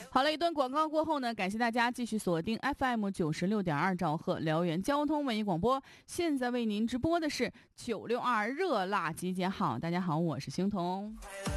好了，一段广告过后呢，感谢大家继续锁定 FM96.2兆赫辽源交通文艺广播。现在为您直播的是962热辣集结号。大家好，我是星彤。